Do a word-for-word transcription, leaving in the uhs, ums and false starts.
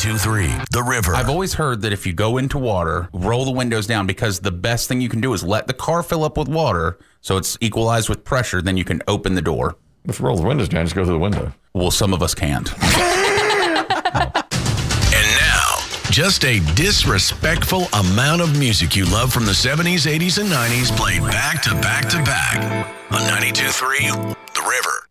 ninety-two point three The River. I've always heard that if you go into water, roll the windows down, because the best thing you can do is let the car fill up with water so it's equalized with pressure, then you can open the door. If you roll the windows down, just go through the window. Well, some of us can't. And now, just a disrespectful amount of music you love from the seventies, eighties, and nineties played back to back to back on ninety-two point three The River.